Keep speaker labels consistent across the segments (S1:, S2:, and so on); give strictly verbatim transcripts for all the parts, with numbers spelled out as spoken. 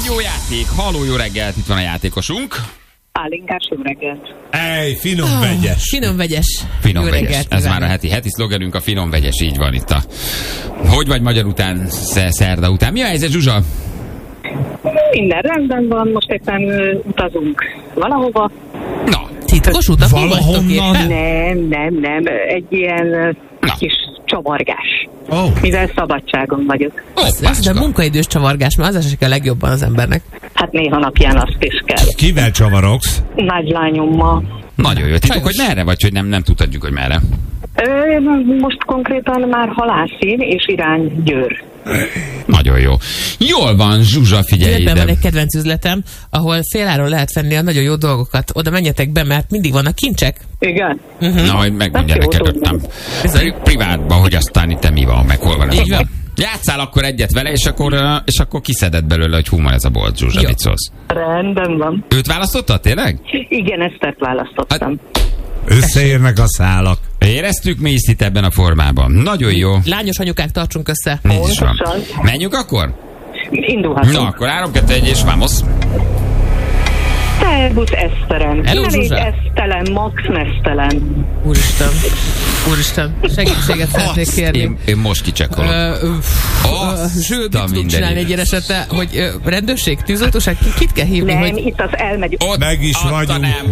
S1: jó játék. Halló, jó reggelt, itt van a játékosunk.
S2: Pálinkás, jó reggelt.
S3: Ej, finom oh, vegyes.
S4: Finom vegyes.
S1: Finom
S4: jó
S1: vegyes.
S4: Reggelt,
S1: Ez már a heti, heti szlogenünk, a finom vegyes, így van itt a... Hogy vagy magyar után, szerda után? Mi a helyzet, Zsuzsa?
S2: Minden rendben van, most éppen uh, utazunk valahova.
S1: Na.
S4: Titkos utak?
S3: Valahonnan?
S2: Nem, nem, nem. Egy ilyen uh, kis csavargás.
S3: Oh.
S2: Mivel szabadságon vagyok.
S4: Ez de munkaidős csavargás, mert az esik a legjobban az embernek.
S2: Hát néha napján azt is kell.
S3: Kivel csavarogsz?
S2: Nagylányommal.
S1: Nagyon jó. Titok, hogy merre vagy, hogy nem, nem tudhatjuk, hogy merre?
S2: Ö, most konkrétan már Halászín és irány Győr.
S1: Nagyon jó. Jól van, Zsuzsa, figyelj ide.
S4: Van egy kedvenc üzletem, ahol féláron lehet venni a nagyon jó dolgokat. Oda menjetek be, mert mindig vannak kincsek.
S2: Igen?
S4: Uh-huh.
S1: Na, majd megmondja neked, hogy nem. Privátban, hogy aztán itt mi van, meg hol van ez
S4: Így
S1: a
S4: van.
S1: Játsszál akkor egyet vele, és akkor, és akkor kiszeded belőle, hogy hú, van ez a bolt, Zsuzsa, mit szólsz?
S2: Rendben van.
S1: Őt választottad, tényleg?
S2: Igen, Esztert választottam.
S1: Hát,
S3: összeérnek a szálak.
S1: Éreztük mi is itt ebben a formában. Nagyon jó.
S4: Lányos anyukák, tartsunk össze.
S1: Így is van. Menjünk akkor?
S2: Indulhatunk.
S1: Na, akkor három, kettő, egy és vamos.
S2: Szervusz, Eszterem.
S4: Hello,
S2: Ne légy
S4: Zsuzsa.
S2: esztelen, max mesztelen.
S4: Úristen, úristen, segítséget szeretnék kérni.
S1: Én, én most kicsekkolok.
S4: Zső, mit tudunk csinálni egy ilyen esetre, hogy ö, rendőrség, tűzoltóság, kit kell hívni?
S2: Nem,
S4: hogy...
S2: itt az elmegy.
S1: Ott
S3: Meg is vagyunk.
S1: Nem.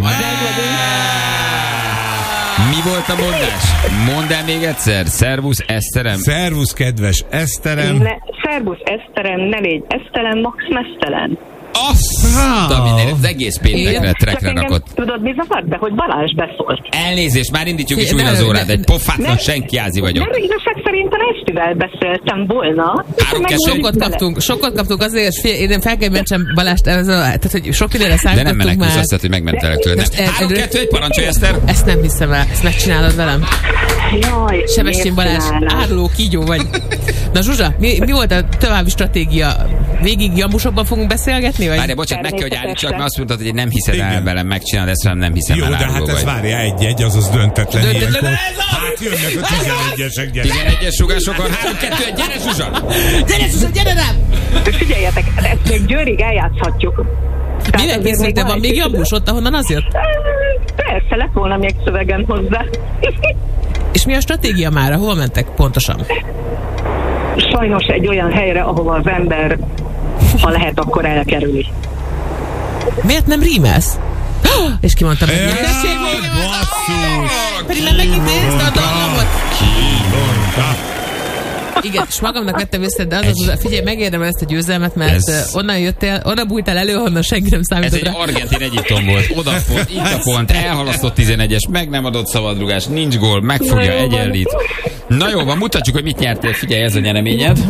S1: Mi volt a mondás? Mondd el még egyszer. Szervusz, Eszterem.
S3: Szervusz, kedves Eszterem.
S2: Ne, szervusz, Eszterem, ne légy esztelen, max mesztelen.
S1: Azt a minden, az egész péntekre, trekre rakott.
S2: Tudod, mi zavart be, hogy Balázs beszólt.
S1: Elnézést, már indítjuk is
S4: Ne,
S1: újra az
S4: ne,
S1: órát,
S4: ne,
S1: egy pofátlan senkiázi vagyok.
S2: Nem, igazság szerint a Esztivel beszéltem volna.
S1: Három, kettő,
S4: Sokat kaptunk, sokat kaptunk azért, fél, én fel kell mentsem Balást, ez a, tehát hogy sok mindenre
S1: De nem
S4: számítottunk
S1: menekülsz,
S4: már.
S1: azt hiszed, hogy megmentelek tőle.
S4: Most el-
S1: Három,
S4: erről-
S1: kettő, egy, parancsolj, Eszter.
S4: Ezt nem hiszem el, ezt megcsinálod velem.
S2: Jaj,
S4: Sebestyén Balázs, áruló kígyó vagy. Na Zsuzsa, mi, mi volt a további stratégia? Végig jambusokban fogunk beszélgetni? Vagy?
S1: Várj, bocsánat, meg kell, hogy állítsak, mert azt mondtad, hogy nem hiszed el velem, megcsinálod, ezt nem hiszem
S3: Jó,
S1: el,
S3: de
S1: áruló
S3: hát ez
S1: vagy.
S3: várja, egy-egy, azaz döntetlen,
S4: Döntetlen,
S3: ilyenkor.
S4: ez az!
S3: Hát jönnek a tizenegyesek, gyere.
S1: tizenegyes sugásokon, három, kettő, egy, gyere Zsuzsa!
S4: Gyere Zsuzsa, gyere rám!
S2: Figyeljetek, ezt még Győrig eljátszhatjuk. Tehát
S4: Minek
S2: azért
S4: készültél? Van
S2: egy
S4: még
S2: kicsit-
S4: jambus ott, ahonnan az jött?
S2: Persze, lett volna még szövegem hozzá.
S4: És mi a stratégia mára? Hol mentek pontosan?
S2: Sajnos egy olyan helyre, ahova az ember, ha lehet, akkor elkerüli.
S4: Miért nem rímelsz? És kimondtam, hogy
S3: Jaj,
S4: tessék,
S3: basszus!
S4: pedig már megint nézd a dallamot.
S3: Kimondta.
S4: Igen, és magamnak vettem össze, de az az, az figyelj, megérdemel ezt a győzelmet, mert
S1: Ez-
S4: ez... onnan jöttél, onnan bújtál elő, honnan senki nem
S1: Ez
S4: számított
S1: egy
S4: rá.
S1: argentin Egyiptom volt. Oda pont, itt a pont, elhalasztott tizenegyes, meg nem adott szabadrugás, nincs gól, megfogja, egyenlít. Na jó van, mutatjuk, hogy mit nyertél. Figyelj, ez a nyereményed.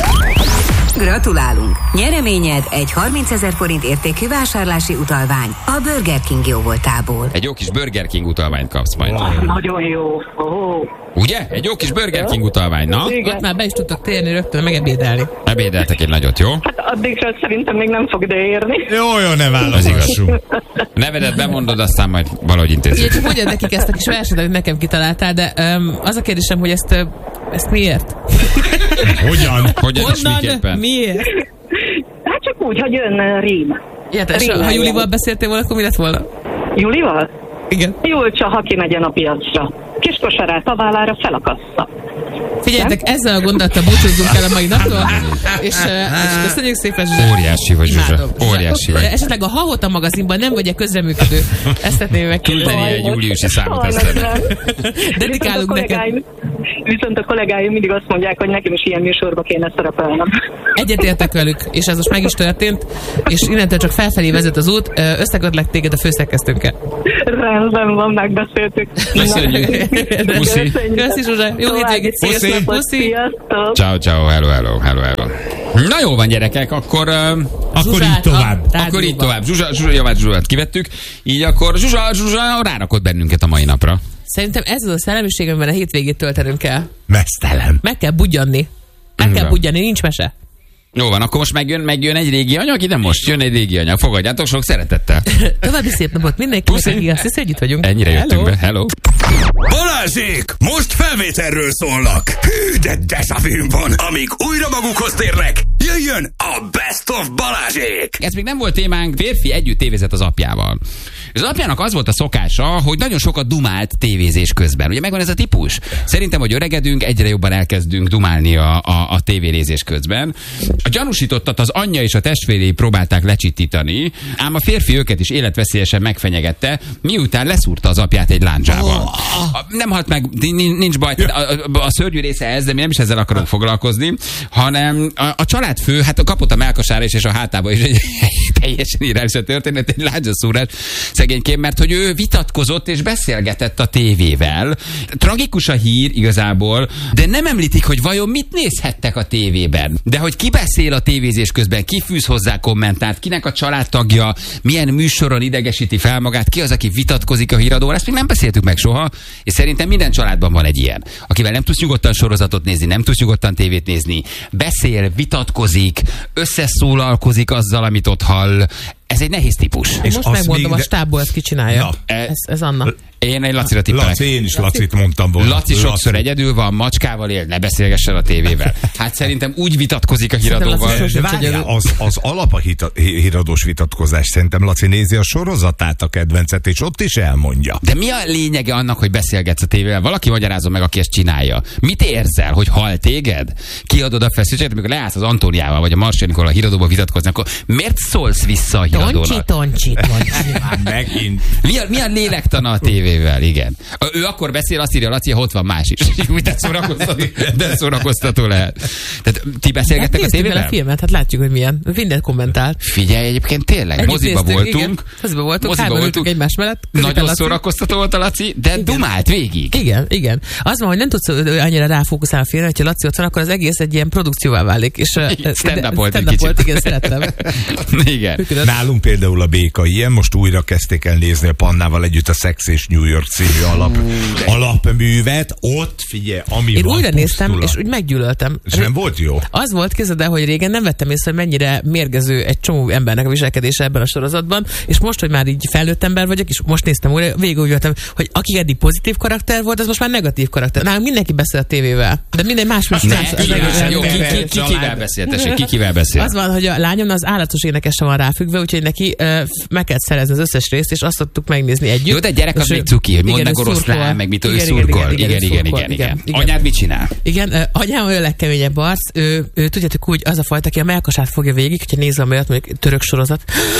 S5: Gratulálunk! Nyereményed egy harmincezer forint értékű vásárlási utalvány a Burger King jóvoltából.
S1: Egy jó kis Burger King utalványt kapsz majd.
S2: Nagyon jó. Oh.
S1: Ugye? Egy jó kis Burger King utalvány, na?
S4: Ott már be is tudtak térni rögtön, megebédelni.
S1: Ebédeltek egy nagyot, jó?
S2: Hát addigra szerintem még nem fog ide érni.
S3: Jó, jó, ne
S1: Az
S3: válaszolgassunk.
S1: Nevedet bemondod, aztán majd valahogy intézzük.
S4: Ugye, csak mondjad nekik ezt a kis verset, amit nekem kitaláltál, de um, az a kérdésem, hogy ezt, uh, ezt miért?
S3: Hogyan?
S1: Hogyan és
S4: Honnan?
S1: miképpen?
S4: Miért?
S2: Hát csak úgy, hogy jön rím.
S4: Érted, és ha
S2: Rímeljen.
S4: Julival beszéltél volna, akkor mi lett volna?
S2: Julival?
S4: Igen.
S2: Julcsa, ha kimegyen a piacra. Kis kosarát a vállára felakassza.
S4: Figyeljetek, ezzel a gondolattal búcsúzzunk el a mai napról, és, uh, és köszönjük szépen, Zsuzsa.
S1: Óriási vagy, Zsuzsa.
S4: Imádom.
S1: Óriási vagy.
S4: Esetleg a Hahota magazinban nem vagy-e közreműködő? Ezt szeretném
S1: Küldeni
S4: megkérdezni.
S1: egy júliusi számot
S2: Sajnos
S1: Eszternek.
S2: nem.
S4: Dedikálunk
S2: Viszont a
S4: neked.
S2: kollégáim- Viszont a kollégáim mindig azt mondják, hogy nekem is ilyen műsorba kéne szerepelnem.
S4: Egyetértek velük, és ez most meg is történt, és innentől csak felfelé vezet az út, összekötlek téged a főszerkesztőnkkel.
S2: Rendben van, megbeszéltük.
S1: Köszönjük. Puszi.
S4: Köszi, Zsuzsa. Jó hétvégét.
S2: Szép
S4: Puszi.
S2: napot.
S4: Puszi.
S2: Sziasztok.
S1: Ciao, ciao, hello, hello, hello, hello. Na jó van, gyerekek, akkor... Uh,
S3: Akkor
S4: Zsuzsát
S3: így tovább.
S4: a rádióban.
S1: akkor így tovább. Zsuzsa, Zsuzsa, javát Zsuzsát kivettük. Így akkor Zsuzsa, Zsuzsa rárakott bennünket a mai napra.
S4: Szerintem ez az a szellemiség, amiben a hétvégét töltenünk kell.
S3: Mesztelen.
S4: Meg kell budjanni. Meg kell
S1: Igen.
S4: budjanni, nincs mese.
S1: Jó van, akkor most megjön, megjön egy régi anyag, ide most jön egy régi anyag. Fogadjátok sok szeretettel.
S4: További szép napot mindenkinek,
S1: Puszi.
S4: aki azt hiszi, együtt vagyunk.
S1: Ennyire jöttünk
S4: Hello.
S1: be. Hello.
S6: Balázsék, most felvételről szólnak. Hű, de deszavűn van. Amíg újra magukhoz térnek, jöjjön a Best of Balázsék.
S1: Ez még nem volt témánk, férfi együtt tévézett az apjával. És az apjának az volt a szokása, hogy nagyon sokat dumált tévézés közben. Ugye megvan ez a típus? Szerintem, hogy öregedünk, egyre jobban elkezdünk dumálni a, a, a tévénézés közben. A gyanúsítottat az anyja és a testvéri próbálták lecsitítani, ám a férfi őket is életveszélyesen megfenyegette, miután leszúrta az apját egy lándzsával. Oh. Nem halt meg, nincs baj, a, a, a szörnyű része ez, de mi nem is ezzel akarunk foglalkozni, hanem a, a családfő, hát kapott a mellkasára is és a hátába is egy, egy teljesen irányos történet, egy lándzsaszúrás szegényként, mert hogy ő vitatkozott és beszélgetett a tévével. Tragikus a hír igazából, de nem említik, hogy vajon mit nézhettek a tévében. De hogy ki beszél a tévézés közben, ki fűz hozzá kommentárt, kinek a családtagja, milyen műsoron idegesíti fel magát, ki az, aki vitatkozik a híradóval, ezt még nem beszéltük meg soha, és szerintem minden családban van egy ilyen, akivel nem tudsz nyugodtan sorozatot nézni, nem tudsz nyugodtan tévét nézni, beszél, vitatkozik, összeszólalkozik azzal, amit ott hall. Ez egy nehéz típus.
S4: És most megmondom, a stábból ezt ki csinálja.
S1: Na,
S4: ez, ez Anna.
S1: Én egy Lacira tippelek.
S3: Laci, én is Lacit mondtam volna.
S1: Laci sokszor Laci. Egyedül van, macskával él, ne beszélgessen a tévével. Hát szerintem úgy vitatkozik a híradóval.
S3: De, de várjál, az, az alap a hita, híradós vitatkozás. Szerintem Laci nézi a sorozatát, a kedvencet, és ott is elmondja.
S1: De mi a lényege annak, hogy beszélgetsz a tévével? Valaki magyarázza meg, aki ezt csinálja. Mit érzel, hogy hal téged? Kiadod a feszültséget, amikor leállsz az Antóniával, vagy a Marsianikol a híradóba vitatkozni, akkor miért szólsz vissza a híradónak?
S4: Toncsi, toncsi, toncsi.
S3: Megint.
S1: Mi a, mi a lélektana a tévével, igen. Ő akkor beszél, azt írja, Laci, ott van más is. Úgy de szórakoztató, de szórakoztató lehet. Tehát ti beszélgettek hát a tévével?
S4: Hát a filmet, hát látjuk, hogy milyen. Mindent kommentált.
S1: Figyelj, egyébként tényleg, együtt moziba néztük, voltunk.
S4: Moziba voltunk, moziba voltunk egymás mellett.
S1: Nagyon szórakoztató volt a Laci, de igen. Dumált végig.
S4: Igen, igen. Az van, hogy nem tudsz annyira ráfókuszálni a filmre, hogyha Laci ott van, akkor az egész egy ilyen produkcióvá válik. És
S1: stand-up volt egy
S4: kicsit. Igen, szerettem.
S1: Igen.
S3: Nálunk például a Béka ilyen, most újra kezdték el nézni a Pannával együtt a Sex és New York című alap, alapművet. Ott figyelj, ami
S4: én
S3: van,
S4: újra néztem,
S3: pusztula.
S4: és úgy meggyűlöltem.
S3: És nem volt jó?
S4: Az volt, képzeld el, hogy régen nem vettem észre, hogy mennyire mérgező egy csomó embernek a viselkedése ebben a sorozatban, és most, hogy már így felnőtt ember vagyok, és most néztem újra, végig úgy voltam, hogy aki eddig pozitív karakter volt, az most már negatív karakter. Nálunk mindenki beszél a tévével, de minden más most
S1: ne, ki, jó, ki, ki, ki, kivel beszél, tessék, ki kivel beszél?
S4: Az van, hogy a lányom az állatos énekesre van ráfüggve, úgyhogy neki uh, meg kell szerezni az összes részt, és azt tudtuk megnézni együtt.
S1: Jó, de gyerek az még cuki, hogy mondd meg oroszlán, meg mit ő szurkol. Igen, igen, igen, igen. Anyád mit csinál?
S4: Igen, uh, anyám olyan legkeményebb arc, ő, ő tudjátok úgy, az a fajta, aki a melkasát fogja végig, hogyha nézem olyat, mondjuk török sorozat.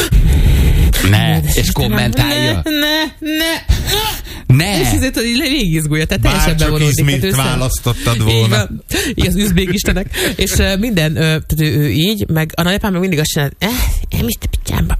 S1: Ne, és kommentálja.
S4: Ne, ne,
S1: ne.
S4: Ne. És ezért, hogy végigizgulja, tehát teljesen bevonódik.
S3: Bárcsak izmit választottad volna.
S4: Így az üzbék istenek. És uh, minden, uh, tehát ő, ő így, meg a nagyapám meg mindig azt csinál, eh, én mit a picsámba.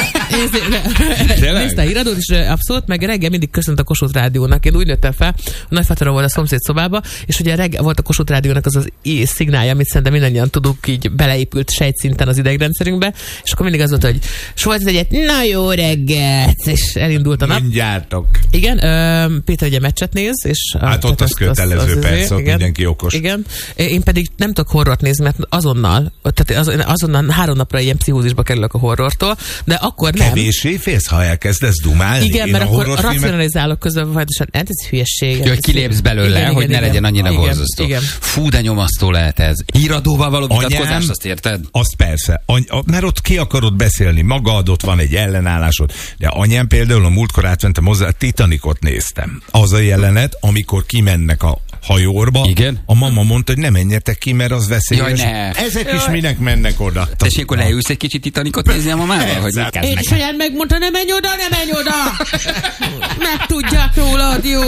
S4: Nézte a híradót, és uh, abszolút, meg reggel mindig köszönt a Kossuth Rádiónak. Én úgy nőttem fel, a nagyfaterom volt a szomszéd szobába, és ugye reggel volt a Kossuth Rádiónak az az szignálja, amit szerintem mindannyian tudunk, így beleépült sejtszinten az idegrendszerünkbe, és akkor mindig az volt, hogy soha egyet, na jó reggelt, és elindult a nap.
S3: Mindjártok.
S4: Igen, uh, Péter ugye meccset néz, és...
S3: Hát ott az, az kötelező, az, az persze, ott igen, mindenki okos.
S4: Igen, én pedig nem tudok horrort nézni, mert azonnal, tehát az, azonnal három napra ilyen pszichózisba kerülök a horrortól, de akkor nem.
S3: Kevéssé félsz, ha elkezdesz dumálni?
S4: Igen, mert akkor racionalizálok közben, folyamatosan, hát ez hülyesség.
S1: Jó, hogy kilépsz belőle, igen, hogy igen, ne igen, legyen annyira borzasztó. Igen. Fú, de nyomasztó lehet ez. Híradóval való vitatkozás, azt érted?
S3: Azt persze, any, mert ott ki akarod beszélni magad, ott van egy ellenállásod, de anyám például a múltkor átmentem hozzá, Titanicot néztem. Az a jelenet, amikor kimennek a hajóba, igen? A mama mondta, hogy ne menjetek ki, mert az veszélyes.
S1: Jaj, ne.
S3: Ezek Jaj. is minek mennek oda.
S1: Tessék, akkor leülsz egy kicsit Titanicot nézni a mamával? Hogy
S4: én is olyan megmondta, ne menj oda, ne menj oda! Megtudják rólad, jó!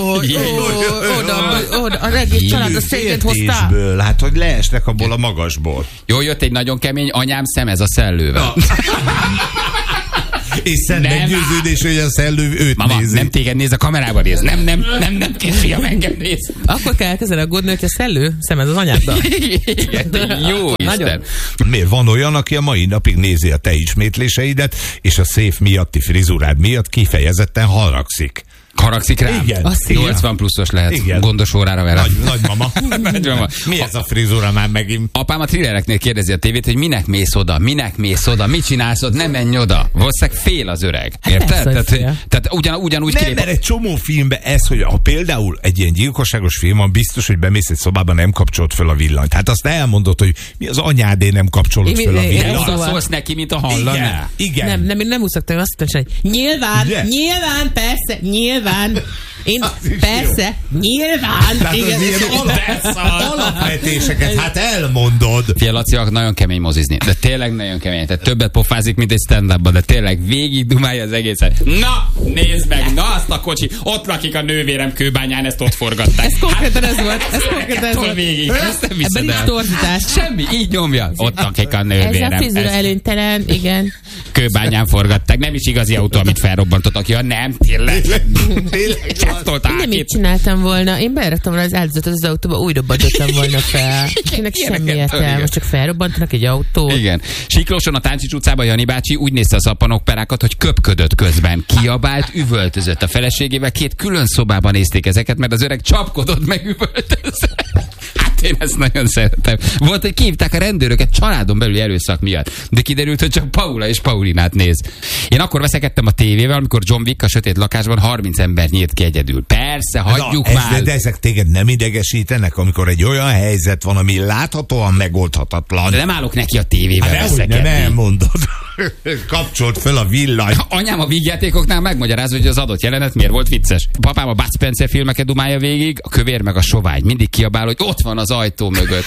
S4: Oda, oda, a egész család a széket hoztál.
S3: Hát, hogy leesnek abból a magasból.
S1: Jó, jött egy nagyon kemény anyám szemez a szellővel.
S3: És szent meggyőződés, hogy a szellő őt
S1: Mama,
S3: nézi.
S1: nem téged néz, a kamerában néz. Nem, nem, nem, nem, kisfiam, engem néz.
S4: Akkor kell elkezdeni aggódni, hogy a szellő szemez az anyáddal.
S1: Jó Isten.
S3: Miért van olyan, aki a mai napig nézi a te ismétléseidet, és a szép miatti frizurád miatt kifejezetten haragszik?
S1: Haragszik rám?
S3: Igen.
S4: Azt
S1: nyolcvan pluszos lehet.
S3: Igen.
S1: Gondos órára vele.
S3: Nagy, nagymama.
S1: Nagymama.
S3: Mi ez a frizura már megint?
S1: Apám a thrillereknél kérdezi a tévét, hogy minek mész oda, minek mész oda, mit csinálsz ott, nem menj oda. Valószínűleg fél az öreg. Érted?
S4: Persze,
S1: Tehát,
S4: hogy
S1: hogy,
S4: fél.
S1: tehát ugyan, ugyanúgy
S3: Nem,
S1: kilép.
S3: mert egy csomó filmben ez, hogy ha például egy ilyen gyilkosságos film van, biztos, hogy bemész egy szobába, nem kapcsolod föl a villanyt. Hát azt elmondod, hogy mi az anyádé nem kapcsolod
S4: Én-
S3: föl a
S4: én- én-
S3: villanyt.
S1: Arra
S4: Szóval-
S1: szólsz neki, mint a hallaná.
S3: Igen, igen.
S4: Nem, nem, én nem úgy szoktam, azt mondtam, hogy nyilván,
S3: Ugye?
S4: nyilván, persze, nyilván. Én,
S3: Az is
S4: persze, nyilván.
S3: Tehát
S4: Igen,
S3: az ilyen alap, alapvetéseket, hát elmondod.
S1: Fia, Laci nagyon kemény mozizni, de tényleg nagyon kemény. Tehát többet pofázik, mint egy stand-upban, de tényleg végig dumálja az egészet. Na, nézd meg, na azt a kocsi, ott lakik a nővérem Kőbányán, ezt ott forgatták.
S4: Ez konkrétan ez volt. Ez konkrétan ez
S1: Ettől
S4: volt.
S1: végig, ezt nem
S4: Ebben
S1: viszed
S4: nincs
S1: el.
S4: torzítás.
S1: Semmi, így nyomja. Ott lakik a
S4: Ez
S1: nővérem.
S4: a frizura
S1: Ezt
S4: előnytelen, igen.
S1: Kőbányán forgatták. Nem is igazi autó, amit felrobbantottak. Ja, nem, tényleg. Ezt tolták
S4: Én nem így
S1: itt.
S4: csináltam volna. Én beraktam volna az áldozatot az autóba, úgy robbantottam volna fel. Ennek semmi
S1: ilyeneket,
S4: értelme,
S1: igen.
S4: most csak felrobbantanak egy autót.
S1: Igen. Siklóson a Táncsics utcában Jani bácsi úgy nézte a szappanokperákat, hogy köpködött közben. Kiabált, üvöltözött. A feleségével két külön szobában nézték ezeket, mert az öreg csapkodott, meg üvöltözött. Hát én ezt nagyon szeretem. Volt, hogy kihívták a rendőröket családon belüli erőszak miatt. De kiderült, hogy csak Paula és Paulinát néz. Én akkor veszekedtem a tévével, amikor John Wick a sötét lakásban harminc ember nyílt ki egyedül. Persze, hagyjuk
S3: Na, ez,
S1: már.
S3: de ezek téged nem idegesítenek, amikor egy olyan helyzet van, ami láthatóan megoldhatatlan.
S1: De nem állok neki a tévével
S3: Hát dehogy nem
S1: veszekedni.
S3: elmondod. Kapcsolt föl a villanyt.
S1: Anyám a vígjátékoknál megmagyarázza, hogy az adott jelenet miért volt vicces. Papám a Bud Spencer filmeket dumálja végig, a kövér meg a sovány. Mindig kiabál, hogy ott van az ajtó mögött.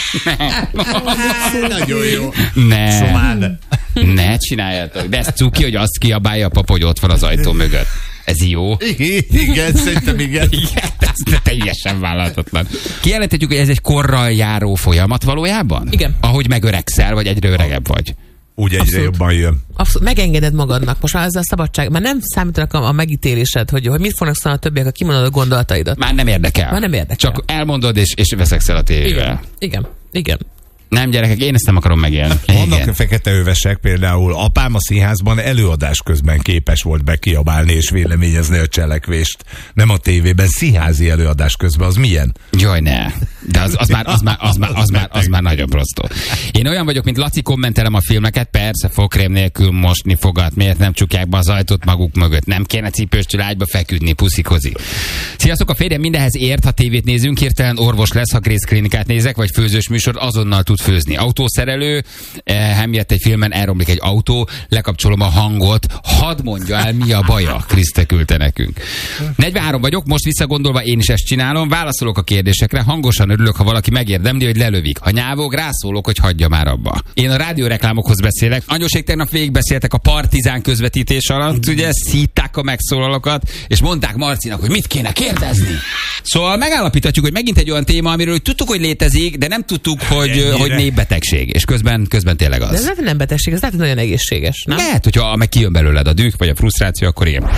S3: Nagyon jó.
S1: Ne,
S3: Somán.
S1: ne csináljátok. De ez cuki, hogy azt kiabálja a papa, hogy ott van az ajtó mögött. Ez jó.
S3: Igen, szerintem igen.
S1: Igen, ez teljesen vállalhatatlan. Kijelenthetjük, hogy ez egy korral járó folyamat valójában?
S4: Igen.
S1: Ahogy megöregszel, vagy egyre öregebb vagy.
S3: Úgy egyre
S4: Abszolút.
S3: jobban jön.
S4: Abszolút, megengeded magadnak. Most már ez a szabadság. Már nem számítanak a, a megítélésed, hogy, hogy mit fognak szólni a többiek, ha kimondod a gondolataidat.
S1: Már nem érdekel.
S4: Már nem érdekel.
S1: Csak elmondod, és, és veszekszel a tévével.
S4: Igen. Igen. Igen.
S1: Nem, gyerekek, én ezt nem akarom megélni.
S3: Vannak
S1: Igen.
S3: a fekete övesek, például apám a színházban előadás közben képes volt bekiabálni és véleményezni a cselekvést. Nem a tévében, színházi előadás közben. Az milyen?
S1: Jaj, ne. De az, az, már, az, már, az, már, az, már, az már nagyon prostó. Én olyan vagyok, mint Laci, kommentelem a filmeket, persze fogkrém nélkül mosni fogat, miért nem csukják be az ajtót maguk mögött, nem kéne cipőstől ágyba feküdni, puszikozik. Sziasztok, a férjem mindenhez ért, ha tévét nézünk, hirtelen orvos lesz, ha Grace Klinikát nézek, vagy főzős műsor, azonnal tud főzni. Autószerelő, eh, emiatt egy filmen elromlik egy autó, lekapcsolom a hangot, hadd mondja el, mi a baja, Kriszte küldte nekünk. negyvenhárom vagyok, most visszagondolva én is ezt csinálom, válaszolok a kérdésekre, hangosan örülök, ha valaki megérdemli, hogy lelövik. Ha nyávog, rászólok, hogy hagyja már abba. Én a rádióreklámokhoz beszélek. Anyósék tegnap végigbeszéltek a Partizán közvetítés alatt, ugye, szítták a megszólalókat, és mondták Marcinak, hogy mit kéne kérdezni. Szóval megállapíthatjuk, hogy megint egy olyan téma, amiről hogy tudtuk, hogy létezik, de nem tudtuk, hogy,
S3: Ennyire.
S1: hogy népbetegség. És közben, közben tényleg
S4: De ez
S1: az.
S4: lehet, hogy nem betegség, ez lehet, hogy nagyon egészséges, nem?
S1: Lehet, hogyha meg kijön belőled a düh, vagy a frusztráció, akkor igen.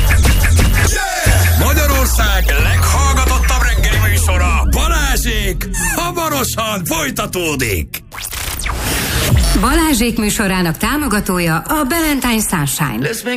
S6: Magyarország leghallgatottabb reggeli műsora, Balázsék, hamarosan folytatódik.
S5: Balázsék műsorának támogatója a Valentine Sunshine.